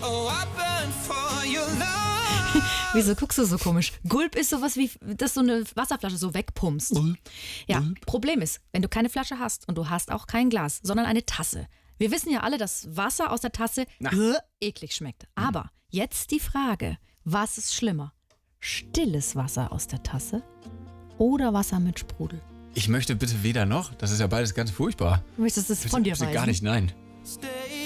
Wieso guckst du so komisch? Gulp ist sowas wie, dass du eine Wasserflasche so wegpumpst. Ja, Problem ist, wenn du keine Flasche hast und du hast auch kein Glas, sondern eine Tasse. Wir wissen ja alle, dass Wasser aus der Tasse eklig schmeckt. Aber jetzt die Frage, was ist schlimmer? Stilles Wasser aus der Tasse oder Wasser mit Sprudel? Ich möchte bitte weder noch. Das ist ja beides ganz furchtbar. Du möchtest es von dir bitte weisen? Gar nicht, nein.